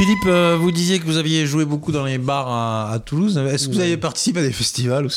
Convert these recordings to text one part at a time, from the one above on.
Philippe, vous disiez que vous aviez joué beaucoup dans les bars à Toulouse. Est-ce que vous avez participé à des festivals aussi ?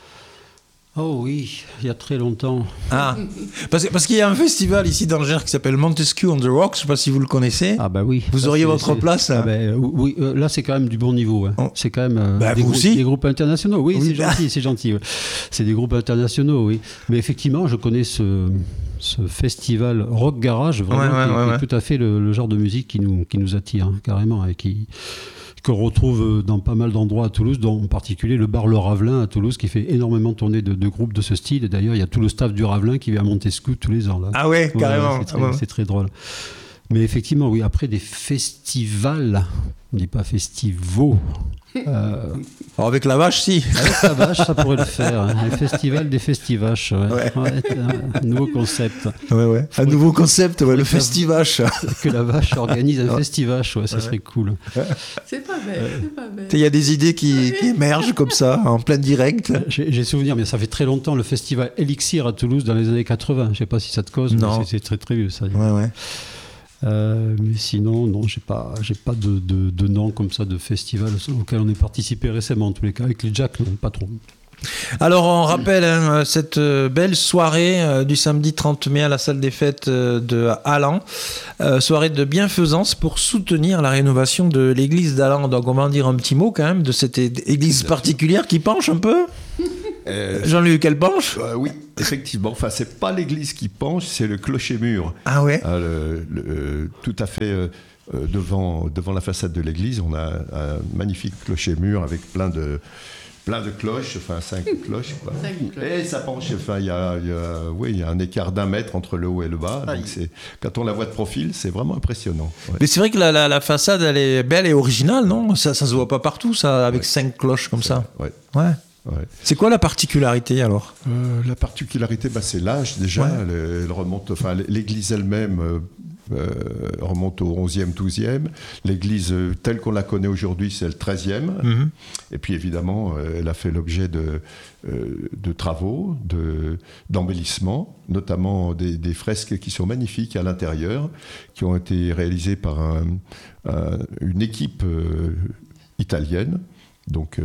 Oh oui, il y a très longtemps. Ah, parce qu'il y a un festival ici dans le Gers qui s'appelle Montesquieu on the Rocks, je ne sais pas si vous le connaissez. Ah bah oui. Vous auriez votre place là. Oui, là c'est quand même du bon niveau. Hein. Oh. C'est quand même des groupes internationaux. Oui, oui. c'est gentil. Ouais. C'est des groupes internationaux, oui. Mais effectivement, je connais ce festival rock garage, vraiment, qui est tout à fait le genre de musique qui nous attire, hein, carrément, et qu'on retrouve dans pas mal d'endroits à Toulouse, dont en particulier le bar Le Ravelin à Toulouse, qui fait énormément tourner de groupes de ce style. Et d'ailleurs, il y a tout le staff du Ravelin qui vient à Montesquieu tous les ans. Là. Ah ouais, carrément. C'est très drôle. Mais effectivement, oui, après des festivals, on ne dit pas festivaux. Alors avec la vache, si. Avec la vache, ça pourrait le faire. Hein. Un festival des festivaches. Ouais. Un nouveau concept. Ouais. Un nouveau concept, le festivache. Que la vache organise un festivache, ça serait cool. C'est pas bête. Il y a des idées qui émergent comme ça, en plein direct. J'ai souvenir, mais ça fait très longtemps, le festival Elixir à Toulouse dans les années 80. Je ne sais pas si ça te cause, non. Mais c'est très très vieux ça. Ouais. Mais sinon, non, j'ai pas de nom comme ça de festival auquel on est participé récemment, en tous les cas. Avec les Jacks, non, pas trop. Alors, on rappelle cette belle soirée du samedi 30 mai à la salle des fêtes de Allan. Soirée de bienfaisance pour soutenir la rénovation de l'église d'Allan. Donc, on va en dire un petit mot quand même de cette église particulière qui penche un peu. Jean-Luc, elle penche ? Oui, effectivement. Enfin, c'est pas l'église qui penche, c'est le clocher-mur. Ah ouais. Tout à fait devant la façade de l'église, on a un magnifique clocher-mur avec plein de cloches, enfin 5 cloches. Quoi. 5 cloches. Et ça penche. Enfin, il y a un écart d'1 mètre entre le haut et le bas. Donc quand on la voit de profil, c'est vraiment impressionnant. Ouais. Mais c'est vrai que la façade, elle est belle et originale, non ? Ça se voit pas partout, ça, avec 5 cloches comme ça. Ouais. C'est quoi la particularité alors ? La particularité, c'est l'âge déjà. Ouais. Elle remonte, l'église elle-même remonte au 11e, 12e. L'église telle qu'on la connaît aujourd'hui, c'est le 13e. Mm-hmm. Et puis évidemment, elle a fait l'objet de travaux, d'embellissements, notamment des fresques qui sont magnifiques à l'intérieur, qui ont été réalisées par une équipe italienne. Donc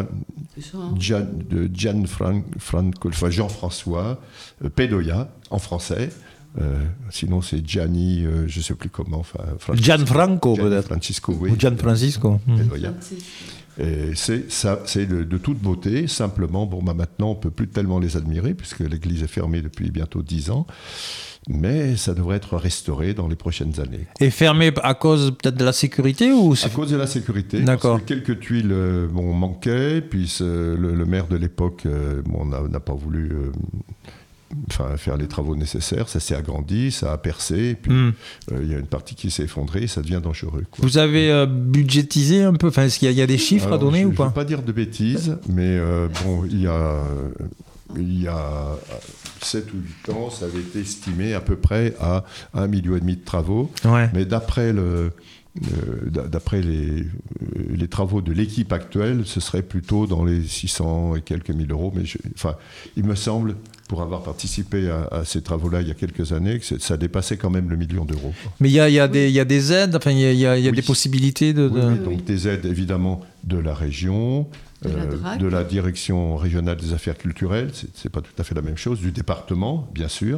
Jean-François Pedoia en français. Sinon c'est Gianni, je ne sais plus comment. Gianfranco peut-être. Francisco, oui. Ou Gianfrancisco. Pedoia. Et c'est de toute beauté. Simplement, maintenant on ne peut plus tellement les admirer puisque l'église est fermée depuis bientôt 10 ans. Mais ça devrait être restauré dans les prochaines années. Et fermé à cause peut-être de la sécurité ou À cause de la sécurité. D'accord. Parce que quelques tuiles manquaient, puis le maire de l'époque n'a pas voulu faire les travaux nécessaires. Ça s'est agrandi, ça a percé, et puis il y a une partie qui s'est effondrée, ça devient dangereux. Quoi. Vous avez budgétisé un peu ? Est-ce qu'il y a des chiffres à donner ou pas ? Je ne veux pas dire de bêtises, mais il y a 7 ou 8 ans, ça avait été estimé à peu près à 1,5 million de travaux. Ouais. Mais d'après les travaux de l'équipe actuelle, ce serait plutôt dans les 600 et quelques mille euros. Mais il me semble, pour avoir participé à ces travaux-là il y a quelques années, que ça dépassait quand même le 1 million d'euros. Mais il y a des aides, il y a des possibilités de... Oui, donc des aides évidemment de la région, de la direction régionale des affaires culturelles, c'est pas tout à fait la même chose, du département, bien sûr.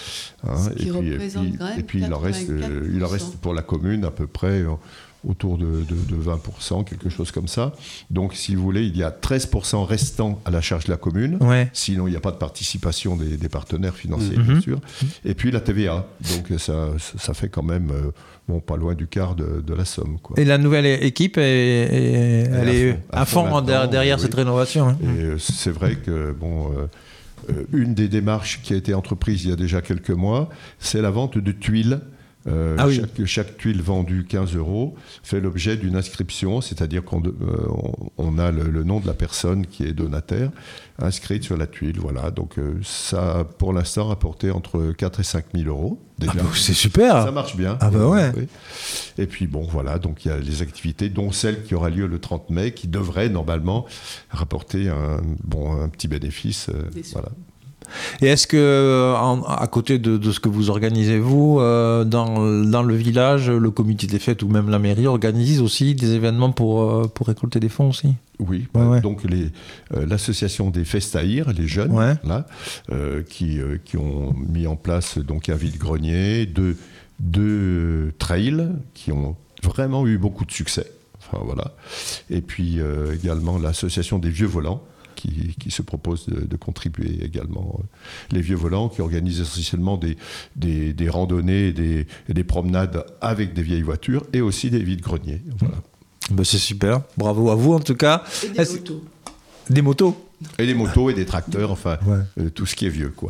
Et puis il en reste pour la commune à peu près autour de 20%, quelque chose comme ça. Donc, si vous voulez, il y a 13% restant à la charge de la commune. Ouais. Sinon, il n'y a pas de participation des partenaires financiers, bien sûr. Et puis la TVA. Donc, ça fait quand même pas loin du quart de la somme. Quoi. Et la nouvelle équipe, elle est à fond derrière cette rénovation. Hein. Et c'est vrai que, une des démarches qui a été entreprise il y a déjà quelques mois, c'est la vente de tuiles. Chaque tuile vendue 15 € fait l'objet d'une inscription, c'est-à-dire qu'on a le nom de la personne qui est donataire inscrite sur la tuile. Voilà. Donc ça a pour l'instant rapporté entre 4 et 5 000 euros. Déjà. C'est super. Ça marche bien. Ouais. Oui. Et puis voilà, donc il y a les activités, dont celle qui aura lieu le 30 mai, qui devrait normalement rapporter un petit bénéfice. Voilà. Et est-ce que, à côté de ce que vous organisez, vous, dans le village, le comité des fêtes ou même la mairie organise aussi des événements pour récolter des fonds aussi? Oui, ouais. Donc l'association des Festaïrs, les jeunes, là, qui ont mis en place donc un vide-grenier, deux trails qui ont vraiment eu beaucoup de succès. Enfin, voilà. Et puis également l'association des Vieux Volants, qui se propose de contribuer également. Les Vieux Volants qui organisent essentiellement des randonnées et des promenades avec des vieilles voitures et aussi des vides-greniers. Voilà. Ben c'est super, bravo à vous en tout cas. Et des motos. Des motos? Et des motos et des tracteurs, enfin, tout ce qui est vieux, quoi.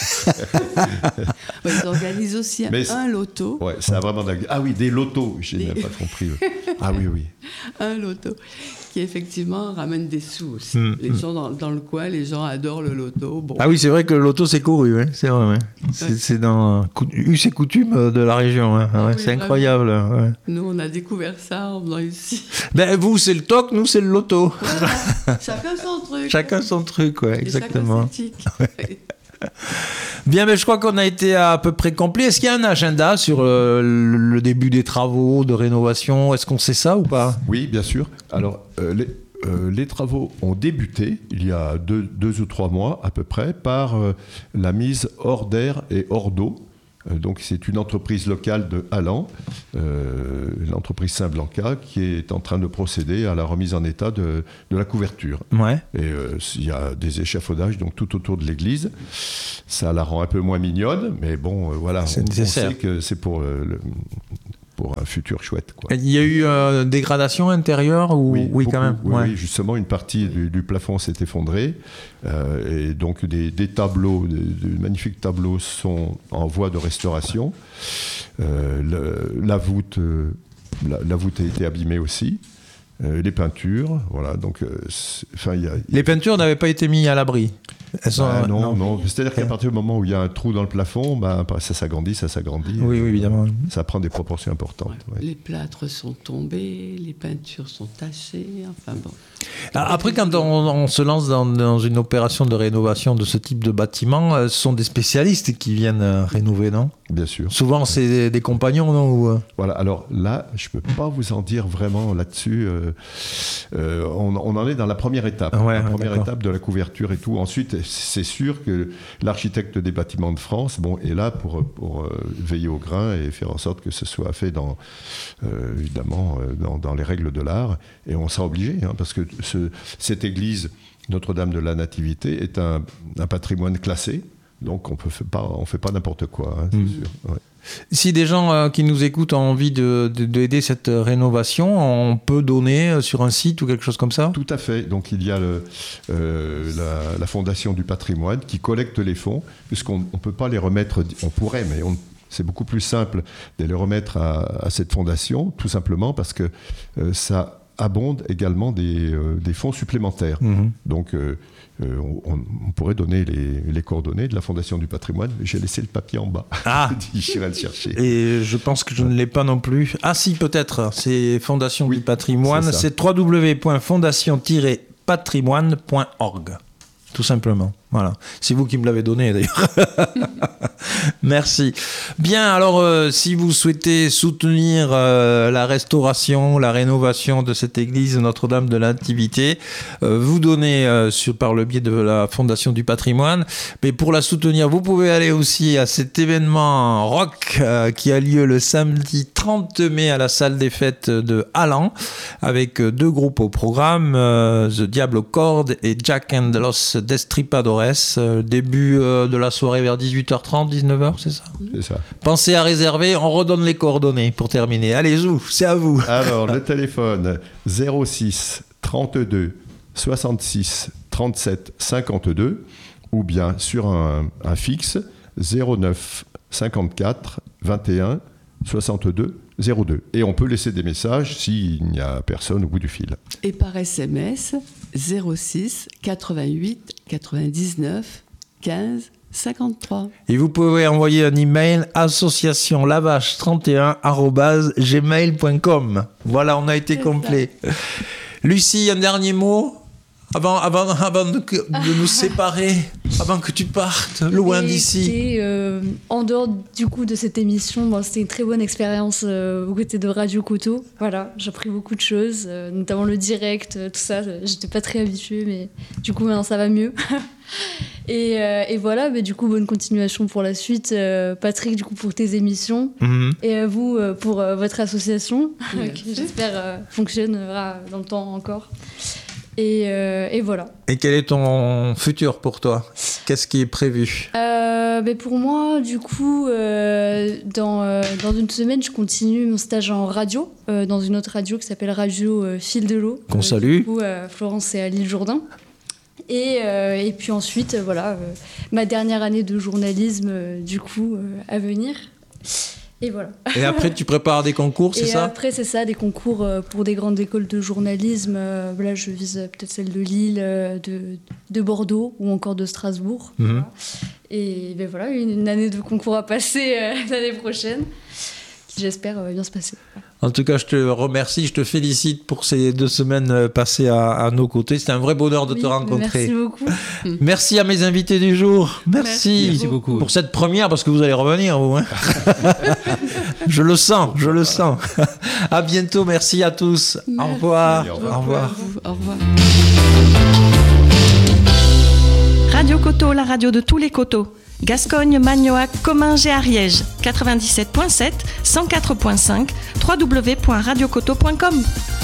Ils organisent aussi un loto. Ouais, ça a vraiment... Ah oui, des lotos, je n'ai même pas compris. Ah oui. Un loto, qui effectivement ramène des sous aussi. Les gens dans le coin, les gens adorent le loto. Bon. Ah oui, c'est vrai que le loto, c'est couru, c'est vrai. Ouais. C'est dans ces coutumes de la région. Oui, c'est incroyable. Ouais. Nous, on a découvert ça en venant ici. Ben, vous, c'est le toc, nous, c'est le loto. Voilà. Chacun son truc. Chacun son truc, exactement. Chacun Bien, mais je crois qu'on a été à peu près complet. Est-ce qu'il y a un agenda sur le début des travaux de rénovation? Est-ce qu'on sait ça ou pas? Oui, bien sûr. Alors, les travaux ont débuté il y a deux ou 3 mois à peu près par la mise hors d'air et hors d'eau. Donc c'est une entreprise locale de Halland, l'entreprise Saint-Blanca, qui est en train de procéder à la remise en état de la couverture. Ouais. Et il y a des échafaudages donc tout autour de l'église. Ça la rend un peu moins mignonne, mais bon, voilà, on sait que c'est pour un futur chouette, quoi. Il y a eu dégradation intérieure ou... Oui, quand même. Oui, justement, une partie du plafond s'est effondrée. Et donc, des tableaux, de magnifiques tableaux sont en voie de restauration. La voûte a été abîmée aussi. Les peintures, voilà. Donc, les peintures n'avaient pas été mises à l'abri. Non. C'est-à-dire qu'à partir du moment où il y a un trou dans le plafond, ça s'agrandit. Oui, évidemment. Ça prend des proportions importantes. Ouais. Les plâtres sont tombés, les peintures sont tachées, enfin bon. Après, quand on se lance dans une opération de rénovation de ce type de bâtiment, ce sont des spécialistes qui viennent rénover, non? Bien sûr. Souvent, c'est des compagnons, non? Voilà, alors là, je ne peux pas vous en dire vraiment là-dessus. On en est dans la première étape. La première étape de la couverture et tout. Ensuite, c'est sûr que l'architecte des bâtiments de France est là pour veiller au grain et faire en sorte que ce soit fait évidemment dans les règles de l'art. Et on sera obligé, parce que cette église Notre-Dame de la Nativité est un patrimoine classé. Donc on ne fait pas n'importe quoi, c'est sûr. Ouais. Si des gens qui nous écoutent ont envie d'aider cette rénovation, on peut donner sur un site ou quelque chose comme ça? Tout à fait. Donc il y a la Fondation du patrimoine qui collecte les fonds, puisqu'on ne peut pas les remettre, on pourrait, mais c'est beaucoup plus simple de les remettre à cette fondation, tout simplement parce que ça abonde également des fonds supplémentaires. Donc on pourrait donner les coordonnées de la Fondation du patrimoine. J'ai laissé le papier en bas. J'irai le chercher. Et je pense que je ne l'ai pas non plus. Ah si, peut-être. C'est Fondation du patrimoine. C'est www.fondation-patrimoine.org. Tout simplement. Voilà. C'est vous qui me l'avez donné d'ailleurs. Merci. Bien, alors si vous souhaitez soutenir la restauration, la rénovation de cette église Notre-Dame de la Nativité, vous donnez par le biais de la Fondation du patrimoine. Mais pour la soutenir, vous pouvez aller aussi à cet événement rock qui a lieu le samedi 30 mai à la salle des fêtes de Halland, avec 2 groupes au programme, The Diablo Cord et Jack and Los Destripadores. Début de la soirée vers 18h30, 19h, c'est ça? C'est ça. Pensez à réserver, on redonne les coordonnées pour terminer. Allez, c'est à vous. Alors, le téléphone 06 32 66 37 52 ou bien sur un fixe 09 54 21 62 02. Et on peut laisser des messages s'il n'y a personne au bout du fil. Et par SMS 06 88 99 15 53. Et vous pouvez envoyer un email associationlavache31@gmail.com. Voilà, on a été complet. Lucie, un dernier mot avant de nous séparer, avant que tu partes loin d'ici. En dehors du coup de cette émission, c'était une très bonne expérience aux côtés de Radio Coteau. Voilà, j'ai appris beaucoup de choses, notamment le direct, tout ça. J'étais pas très habituée, mais du coup maintenant ça va mieux. Et voilà, mais du coup bonne continuation pour la suite, Patrick, du coup pour tes émissions, et vous pour votre association, qui j'espère fonctionnera dans le temps encore. Et voilà. Et quel est ton futur pour toi ? Qu'est-ce qui est prévu ? Pour moi, du coup, dans une semaine, je continue mon stage en radio, dans une autre radio qui s'appelle Radio Fil de l'eau. Qu'on salue. Du coup, à Florence et à l'Île-Jourdain. Et puis ensuite, ma dernière année de journalisme, du coup, à venir. Et voilà. Et après, tu prépares des concours, c'est ça ? Et après, c'est ça, des concours pour des grandes écoles de journalisme. Là, je vise peut-être celle de Lille, de Bordeaux ou encore de Strasbourg. Voilà. Et voilà, une année de concours à passer l'année prochaine, qui j'espère va bien se passer. En tout cas, je te remercie, je te félicite pour ces 2 semaines passées à nos côtés. C'était un vrai bonheur de te rencontrer. Merci beaucoup. Merci à mes invités du jour. Merci beaucoup. Pour cette première, parce que vous allez revenir, vous. Hein. Je le sens. À bientôt, merci à tous. Merci. Au revoir. Au revoir. Radio Coteau, la radio de tous les coteaux. Gascogne, Magnoac, Comminges et Ariège. 97.7, 104.5, www.radiocoteau.com.